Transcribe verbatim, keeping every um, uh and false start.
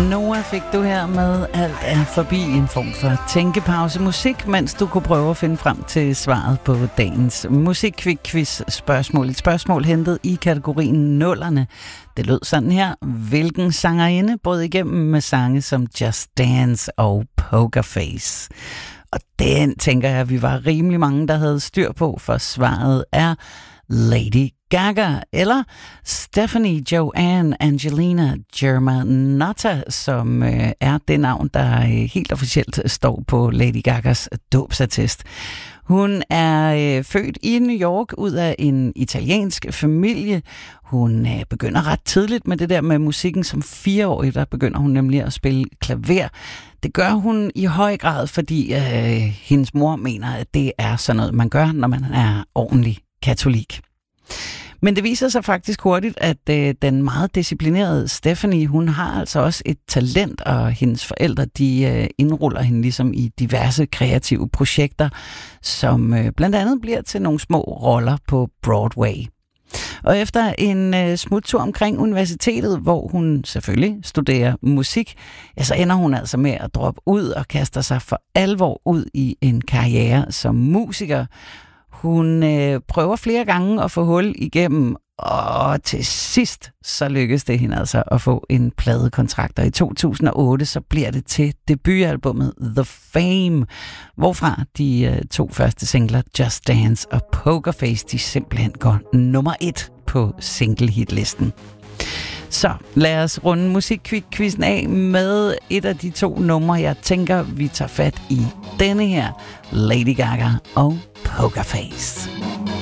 Noah fik du her med Alt er forbi, en form for tænkepause musik, mens du kunne prøve at finde frem til svaret på dagens musikquiz spørgsmål. Et spørgsmål hentet i kategorien nullerne. Det lød sådan her: hvilken sangerinde brød igennem med sange som Just Dance og Pokerface? Og den tænker jeg, vi var rimelig mange, der havde styr på, for svaret er Lady Gaga, eller Stephanie Joanne Angelina Germanotta, som øh, er det navn, der øh, helt officielt står på Lady Gagas dåbsattest. Hun er øh, født i New York ud af en italiensk familie. Hun øh, begynder ret tidligt med det der med musikken. Som fireårig, der begynder hun nemlig at spille klaver. Det gør hun i høj grad, fordi øh, hendes mor mener, at det er sådan noget, man gør, når man er ordentlig katolik. Men det viser sig faktisk hurtigt, at øh, den meget disciplinerede Stephanie, hun har altså også et talent, og hendes forældre, de øh, indruller hende ligesom i diverse kreative projekter, som øh, blandt andet bliver til nogle små roller på Broadway. Og efter en øh, smuttur omkring universitetet, hvor hun selvfølgelig studerer musik, ja, så ender hun altså med at droppe ud og kaster sig for alvor ud i en karriere som musiker. Hun øh, prøver flere gange at få hul igennem, og til sidst så lykkes det hende altså at få en pladekontrakt. Og i to tusind og otte så bliver det til debutalbummet The Fame, hvorfra de øh, to første singler, Just Dance og Pokerface, de simpelthen går nummer et på single-hitlisten. Så lad os runde musikquizzen af med et af de to numre, jeg tænker, vi tager fat i denne her: Lady Gaga og Pokerface.